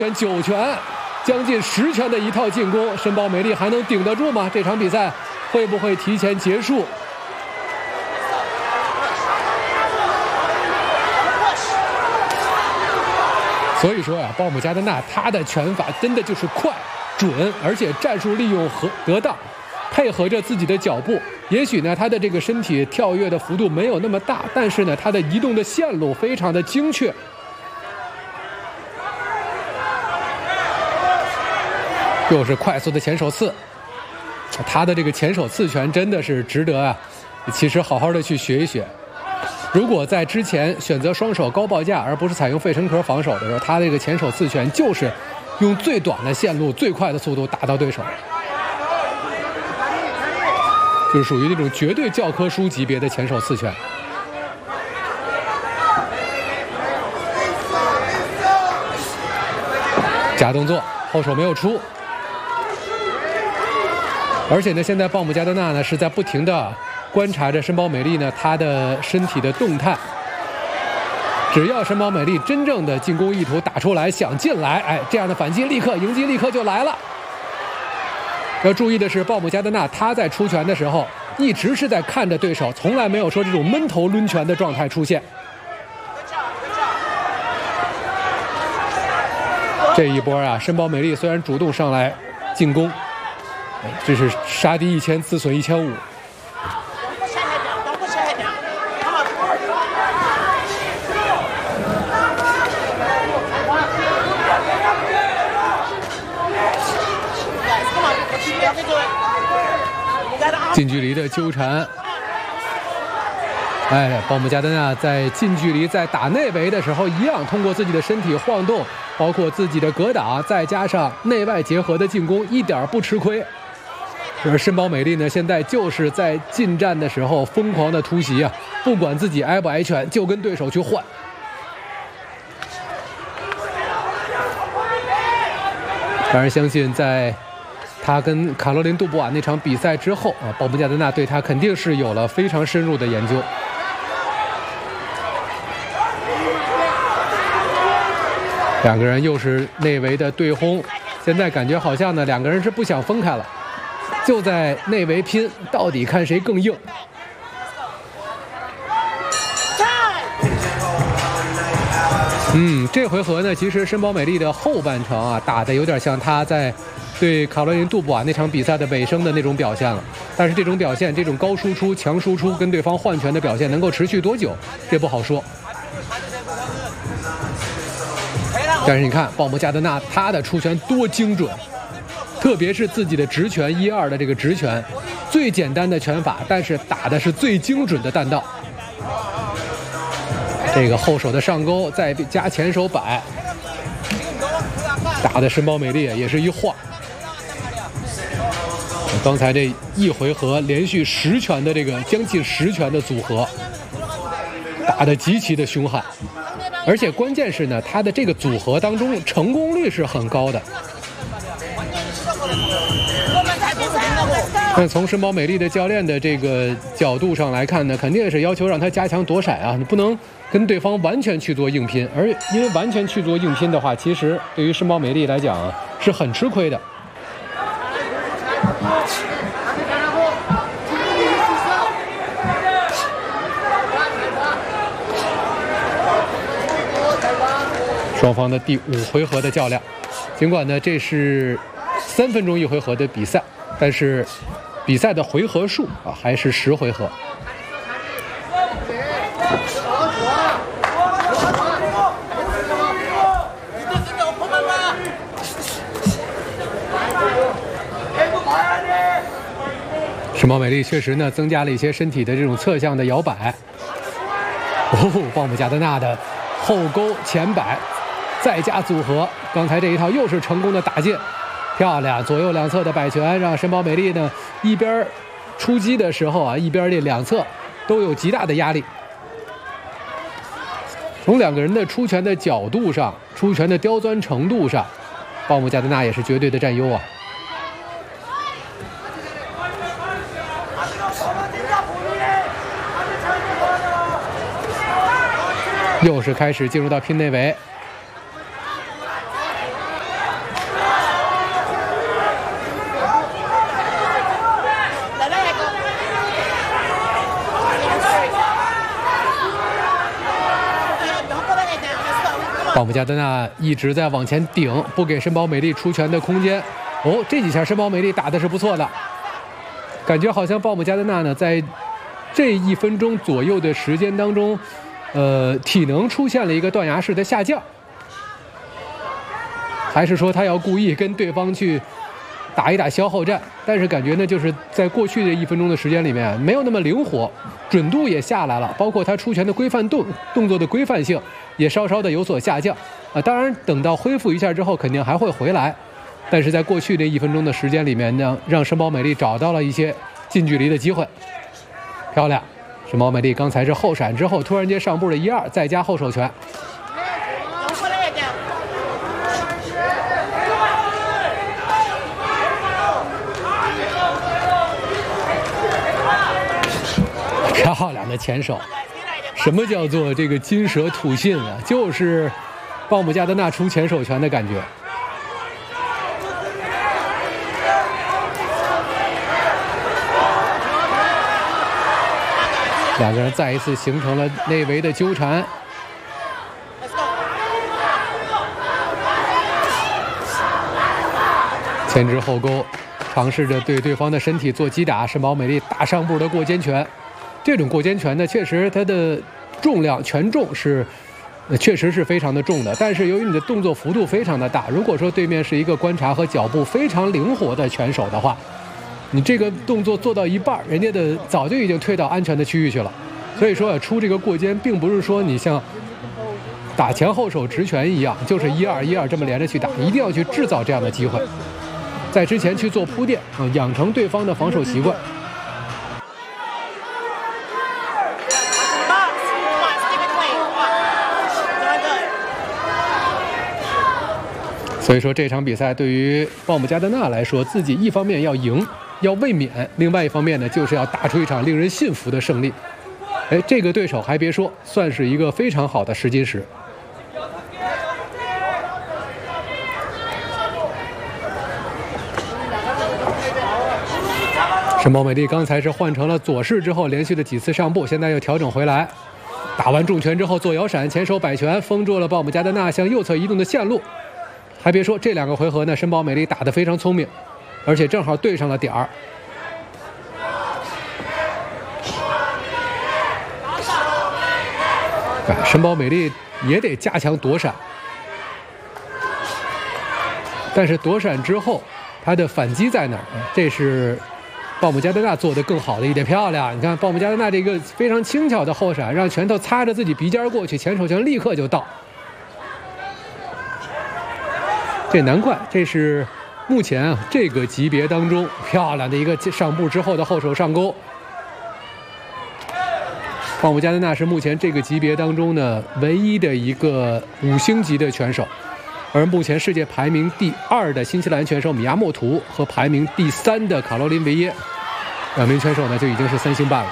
9拳，将近10拳的一套进攻，申宝美丽还能顶得住吗？这场比赛会不会提前结束？所以说呀，鲍姆加德纳他的拳法真的就是快、准，而且战术利用得当，配合着自己的脚步。也许呢，他的这个身体跳跃的幅度没有那么大，但是呢，他的移动的线路非常的精确。 又是快速的前手刺，他的这个前手刺拳真的是值得啊，其实好好的去学一学。如果在之前选择双手高报价，而不是采用费城壳防守的时候，他这个前手刺拳就是用最短的线路、最快的速度打到对手，就是属于那种绝对教科书级别的前手刺拳。假动作，后手没有出。 而且呢，现在鲍姆加德纳呢是在不停地观察着申宝美丽呢她的身体的动态。只要申宝美丽真正的进攻意图打出来，想进来，哎，这样的反击立刻迎击立刻就来了。要注意的是，鲍姆加德纳他在出拳的时候一直是在看着对手，从来没有说这种闷头抡拳的状态出现。这一波啊，申宝美丽虽然主动上来进攻。 这是杀敌1000，自损1500。近距离的纠缠，哎，鲍姆加德纳在近距离在打内围的时候，一样通过自己的身体晃动，包括自己的格挡，再加上内外结合的进攻，一点不吃亏。 而申宝美丽呢，现在就是在近战的时候疯狂的突袭啊，不管自己挨不挨拳，就跟对手去换。当然，相信在他跟卡罗琳·杜布瓦那场比赛之后啊，鲍姆加德纳对他肯定是有了非常深入的研究。两个人又是内围的对轰，现在感觉好像呢，两个人是不想分开了。 就在内围拼，到底看谁更硬。这回合呢，其实申宝美丽的后半程啊，打得有点像他在对卡罗琳·杜布瓦那场比赛的尾声的那种表现了。但是这种表现，这种高输出、强输出，跟对方换拳的表现能够持续多久，这不好说。但是你看，鲍姆加德纳他的出拳多精准。 特别是自己的直拳1-2的这个直拳，最简单的拳法，但是打的是最精准的弹道。这个后手的上勾，再加前手摆，打的申宝美丽也是一晃。刚才这一回合连续10拳的这个将近10拳的组合，打得极其的凶悍，而且关键是呢，他的这个组合当中成功率是很高的。 但从申宝美丽的教练的这个角度上来看呢，肯定是要求让他加强躲闪啊，你不能跟对方完全去做硬拼，而因为完全去做硬拼的话，其实对于申宝美丽来讲啊是很吃亏的。双方的第5回合的较量，尽管呢这是3分钟1回合的比赛。 但是，比赛的回合数啊还是10回合。申宝美丽确实呢增加了一些身体的这种侧向的摇摆。鲍姆加德纳的后勾前摆，再加组合，刚才这一套又是成功的打进。 漂亮，左右两侧的摆拳，让申宝美丽呢一边出击的时候啊，一边这两侧都有极大的压力。从两个人的出拳的角度上、出拳的刁钻程度上，鲍姆加德纳也是绝对的占优啊。又是开始进入到拼内围。 鲍姆加德纳一直在往前顶，不给申宝美丽出拳的空间。哦，这几下申宝美丽打的是不错的，感觉好像鲍姆加德纳呢，在这1分钟左右的时间当中，体能出现了一个断崖式的下降，还是说他要故意跟对方去打一打消耗战？但是感觉呢，就是在过去的1分钟的时间里面，没有那么灵活，准度也下来了，包括他出拳的规范动作的规范性也稍稍的有所下降啊。当然，等到恢复一下之后，肯定还会回来。但是在过去这1分钟的时间里面呢，让申宝美丽找到了一些近距离的机会，漂亮！申宝美丽刚才是后闪之后，突然间上步的1-2，再加后手拳。漂亮的前手，什么叫做这个金蛇吐信啊？就是鲍姆加德纳出前手拳的感觉。两个人再一次形成了内围的纠缠。前置后勾，尝试着对对方的身体做击打。申宝美丽大上步的过肩拳，这种过肩拳呢，确实它的重量拳重是，确实是非常的重的。但是由于你的动作幅度非常的大，如果说对面是一个观察和脚步非常灵活的拳手的话，你这个动作做到一半，人家的早就已经退到安全的区域去了。所以说出这个过肩，并不是说你像打前后手直拳一样，就是1-2这么连着去打，一定要去制造这样的机会，在之前去做铺垫啊，养成对方的防守习惯。所以说这场比赛对于鲍姆加德纳来说，自己一方面要赢，要卫冕，另外一方面呢，就是要打出一场令人信服的胜利。哎，这个对手还别说，算是一个非常好的试金石。申宝美丽刚才是换成了左式之后，连续的几次上步，现在又调整回来，打完重拳之后做摇闪，前手摆拳封住了鲍姆加德纳向右侧移动的线路。还别说，这2个回合呢，申宝美丽打得非常聪明，而且正好对上了点儿。申宝美丽也得加强躲闪，但是躲闪之后，他的反击在哪儿？这是鲍姆加德纳做得更好的一点。漂亮！你看鲍姆加德纳这个非常轻巧的后闪，让拳头擦着自己鼻尖过去，前手拳立刻就到。这难怪，这是目前这个级别当中漂亮的一个上步之后的后手上勾。鲍姆加德纳是目前这个级别当中呢唯一的一个5星级的拳手，而目前世界排名第2的新西兰拳手米亚莫图和排名第3的卡罗琳维耶，2名拳手呢就已经是3星半了。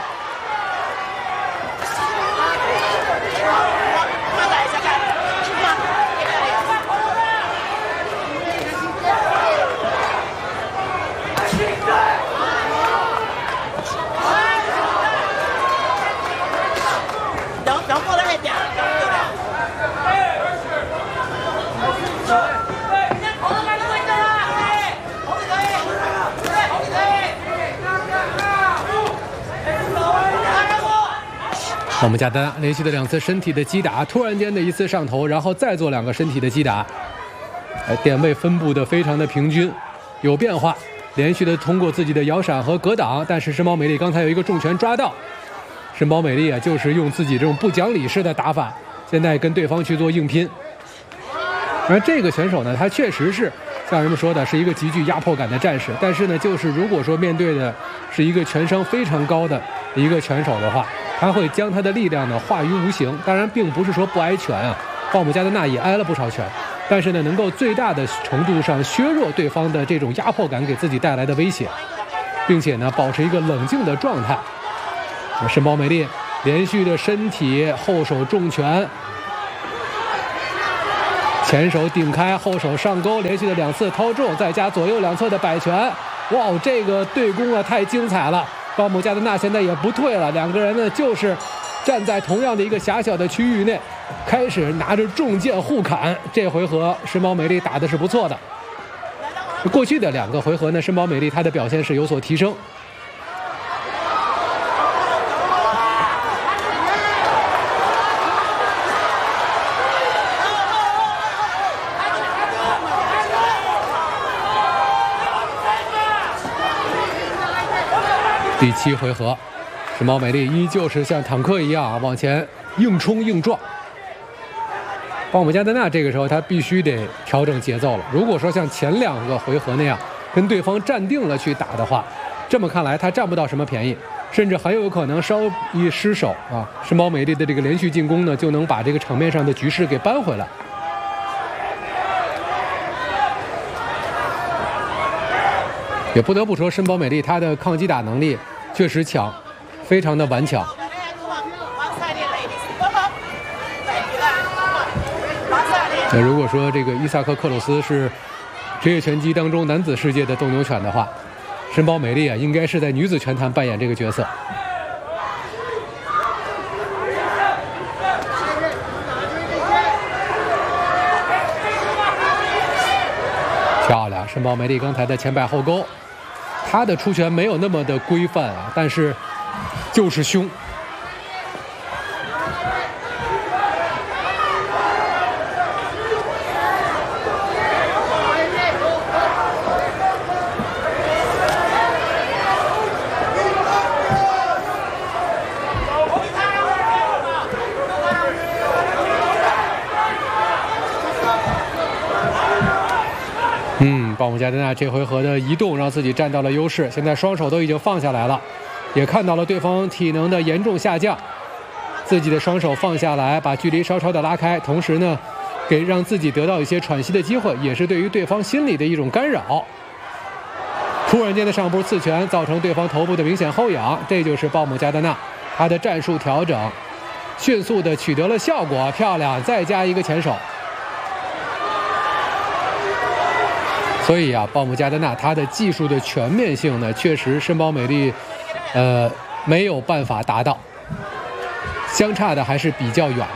鲍姆加德纳连续的2次身体的击打，突然间的一次上头，然后再做2个身体的击打，点位分布的非常的平均，有变化，连续的通过自己的摇闪和格挡，但是申宝美丽刚才有一个重拳抓到，申宝美丽啊就是用自己这种不讲理式的打法，现在跟对方去做硬拼。而这个选手呢，他确实是像人们说的是一个极具压迫感的战士，但是呢，就是如果说面对的是一个拳商非常高的一个拳手的话，他会将他的力量呢化于无形。当然，并不是说不挨拳啊，鲍姆加德纳也挨了不少拳，但是呢，能够最大的程度上削弱对方的这种压迫感给自己带来的威胁，并且呢，保持一个冷静的状态。申宝美丽连续的身体后手重拳，前手顶开，后手上勾，连续的2次掏重，再加左右两侧的摆拳。哇，这个对攻啊太精彩了！鲍姆加德纳现在也不退了，2个人呢就是站在同样的一个狭小的区域内，开始拿着重剑互砍。这回合申宝美丽打的是不错的。过去的2个回合呢，申宝美丽她的表现是有所提升。第7回合，申宝美丽依旧是像坦克一样往前硬冲硬撞。鲍姆加德纳这个时候他必须得调整节奏了。如果说像前2个回合那样跟对方站定了去打的话，这么看来他占不到什么便宜，甚至很有可能稍一失手啊，申宝美丽的这个连续进攻呢就能把这个场面上的局势给扳回来。也不得不说，申宝美丽她的抗击打能力确实强，非常的顽强。那如果说这个伊萨克·克鲁斯是职业拳击当中男子世界的斗牛犬的话，申宝美丽啊，应该是在女子拳坛扮演这个角色。漂亮，申宝美丽刚才的前摆后勾，她的出拳没有那么的规范啊，但是就是凶。鲍姆加德纳这回合的移动让自己占到了优势，现在双手都已经放下来了，也看到了对方体能的严重下降，自己的双手放下来，把距离稍稍的拉开，同时呢，让自己得到一些喘息的机会，也是对于对方心理的一种干扰。突然间的上步刺拳造成对方头部的明显后仰，这就是鲍姆加德纳他的战术调整，迅速的取得了效果，漂亮，再加一个前手。所以啊，鲍姆加德纳他的技术的全面性呢，确实申宝美丽，没有办法达到，相差的还是比较远的。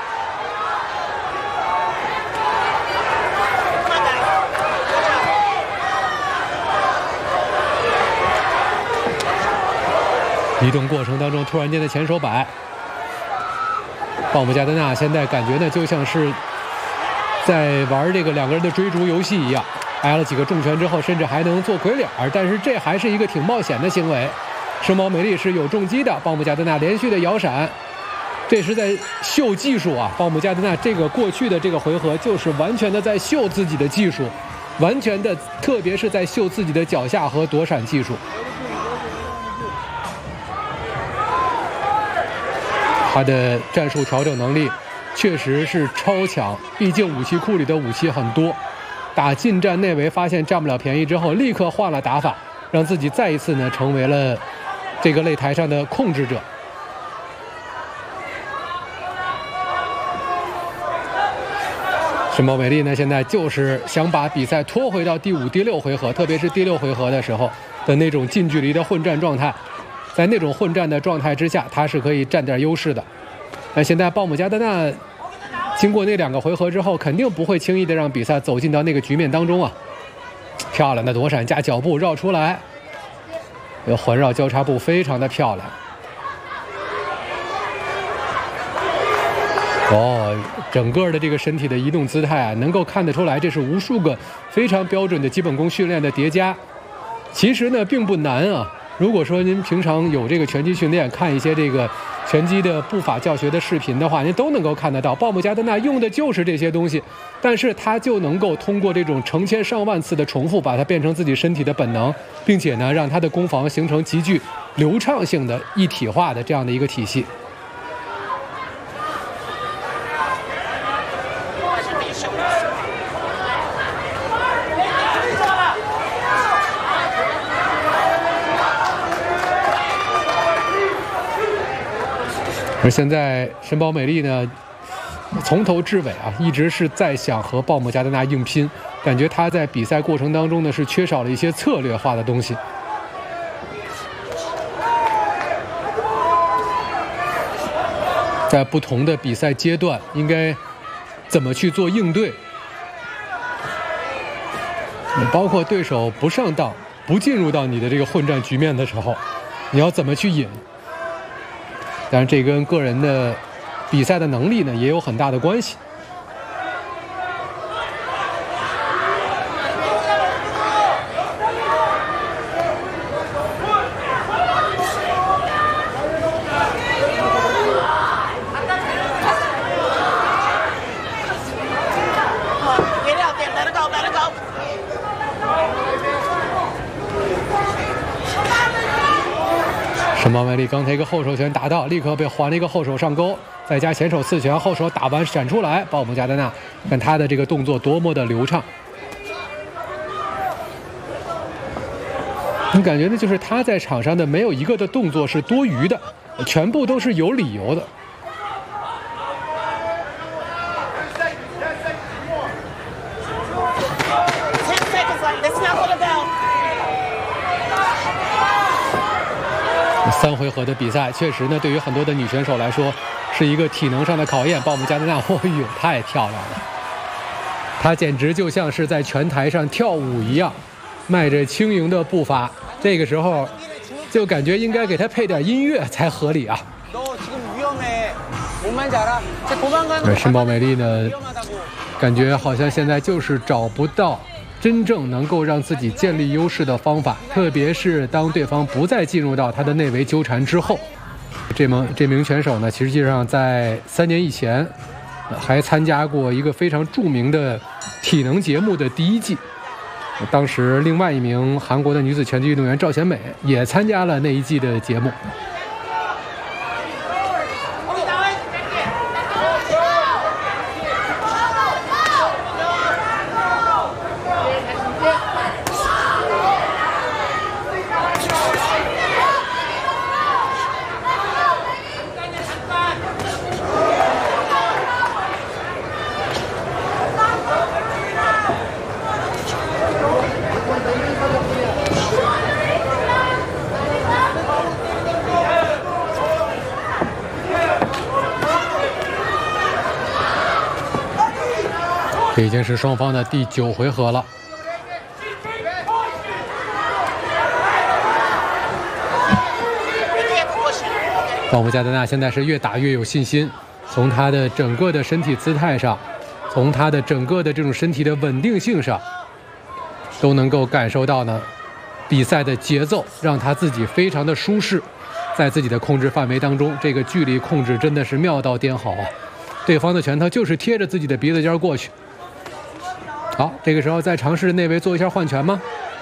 移动过程当中，突然间的前手摆，鲍姆加德纳现在感觉呢，就像是在玩这个2个人的追逐游戏一样。挨了几个重拳之后，甚至还能做鬼脸儿，但是这还是一个挺冒险的行为。申宝美丽是有重击的，鲍姆加德纳连续的摇闪，这是在秀技术啊！鲍姆加德纳这个过去的这个回合就是完全的在秀自己的技术，完全的，特别是在秀自己的脚下和躲闪技术。他的战术调整能力确实是超强，毕竟武器库里的武器很多。打近战内围发现占不了便宜之后，立刻换了打法，让自己再一次呢成为了这个擂台上的控制者。申宝美丽呢现在就是想把比赛拖回到第5、第6回合，特别是第6回合的时候的那种近距离的混战状态，在那种混战的状态之下，他是可以占点优势的。那现在鲍姆加德纳经过那2个回合之后，肯定不会轻易的让比赛走进到那个局面当中啊！漂亮的躲闪加脚步绕出来，有环绕交叉步，非常的漂亮。哦，整个的这个身体的移动姿态啊，能够看得出来，这是无数个非常标准的基本功训练的叠加。其实呢，并不难啊。如果说您平常有这个拳击训练，看一些这个拳击的步法教学的视频的话，您都能够看得到，鲍姆加德纳用的就是这些东西，但是他就能够通过这种成千上万次的重复，把它变成自己身体的本能，并且呢，让他的攻防形成极具流畅性的一体化的这样的一个体系。而现在申宝美丽呢，从头至尾啊，一直是在想和鲍姆加德纳硬拼，感觉他在比赛过程当中呢是缺少了一些策略化的东西。 在不同的比赛阶段应该怎么去做应对，包括对手不上当、不进入到你的这个混战局面的时候，你要怎么去引？当然，这跟个人的比赛的能力呢也有很大的关系。申包美丽刚才一个后手拳打到，立刻被还了一个后手上勾，再加前手刺拳，后手打完闪出来。鲍姆加德纳看他的这个动作多么的流畅，你感觉呢？就是他在场上的没有一个的动作是多余的，全部都是有理由的。3回合的比赛，确实呢，对于很多的女选手来说，是一个体能上的考验。鲍姆加德纳，哦呦，太漂亮了！她简直就像是在拳台上跳舞一样，迈着轻盈的步伐。这个时候，就感觉应该给她配点音乐才合理啊。申包美丽呢，感觉好像现在就是找不到真正能够让自己建立优势的方法，特别是当对方不再进入到他的内围纠缠之后。这名选手呢，实际上在3年以前，还参加过一个非常著名的体能节目的第1季。当时另外一名韩国的女子拳击运动员赵贤美也参加了那一季的节目。这已经是双方的第9回合了。鲍姆加德纳现在是越打越有信心，从他的整个的身体姿态上，从他的整个的这种身体的稳定性上，都能够感受到呢，比赛的节奏让他自己非常的舒适，在自己的控制范围当中，这个距离控制真的是妙到颠好啊！对方的拳头就是贴着自己的鼻子尖过去。好，这个时候再尝试内围做一下换拳吗？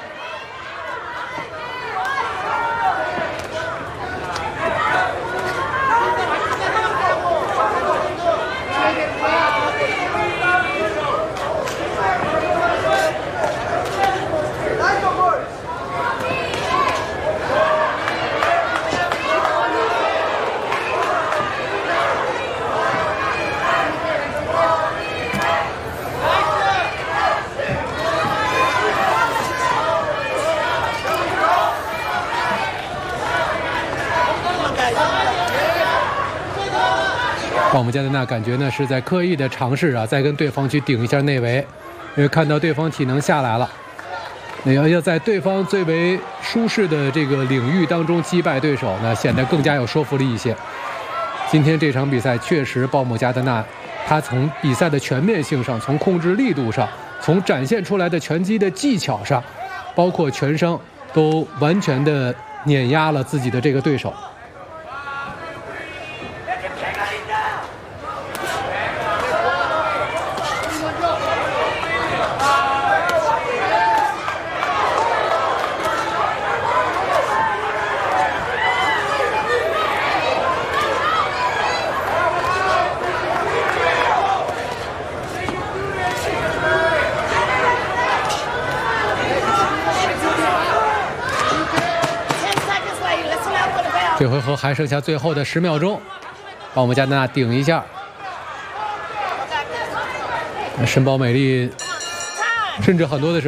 鲍姆加德纳感觉呢是在刻意的尝试啊，再跟对方去顶一下内围，因为看到对方体能下来了，要在对方最为舒适的这个领域当中击败对手呢，显得更加有说服力一些。今天这场比赛确实，鲍姆加德纳他从比赛的全面性上，从控制力度上，从展现出来的拳击的技巧上，包括拳伤，都完全的碾压了自己的这个对手。这回合还剩下最后的10秒钟，鲍姆加德纳顶一下，申包美丽，甚至很多的时候。